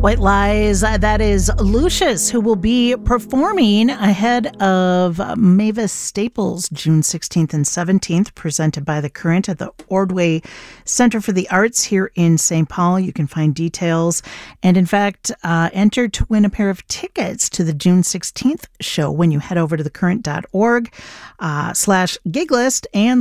White Lies, that is Lucius, who will be performing ahead of Mavis Staples June 16th and 17th, presented by The Current at the Ordway Center for the Arts here in St. Paul. You can find details and, in fact, enter to win a pair of tickets to the June 16th show when you head over to thecurrent.org /gig list and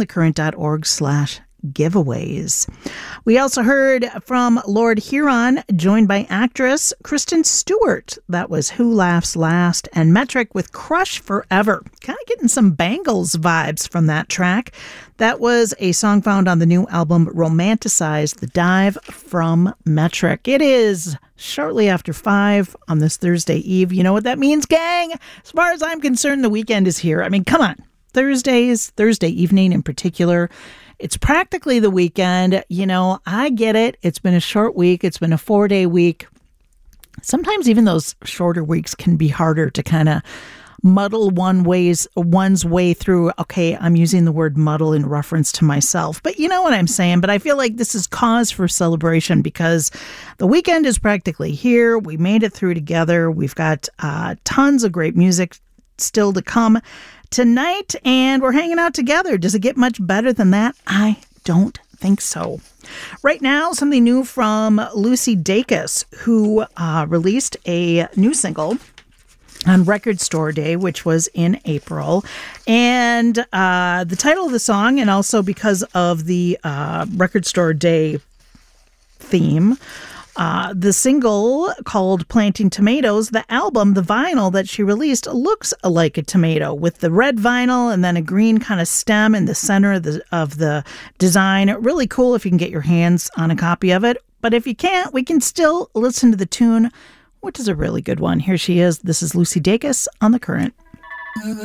thecurrent.org/giveaways. We also heard from Lord Huron, joined by actress Kristen Stewart. That was Who Laughs Last, and Metric with Crush Forever. Kind of getting some Bangles vibes from that track. That was a song found on the new album Romanticize, The Dive from Metric. It is shortly after 5 on this Thursday Eve. You know what that means, gang? As far as I'm concerned, the weekend is here. I mean, come on. Thursday evening in particular, it's practically the weekend. You know, I get it. It's been a short week. It's been a 4-day week. Sometimes even those shorter weeks can be harder to kind of muddle one's way through. Okay, I'm using the word muddle in reference to myself, but you know what I'm saying. But I feel like this is cause for celebration because the weekend is practically here. We made it through together. We've got tons of great music still to come tonight, and we're hanging out together. Does it get much better than that? I don't think so. Right now, something new from Lucy Dacus, who released a new single on Record Store Day, which was in April. And the title of the song, and also because of the Record Store Day theme, the single called Planting Tomatoes, the album, the vinyl that she released looks like a tomato with the red vinyl and then a green kind of stem in the center of the design. Really cool if you can get your hands on a copy of it. But if you can't, we can still listen to the tune, which is a really good one. Here she is. This is Lucy Dacus on The Current.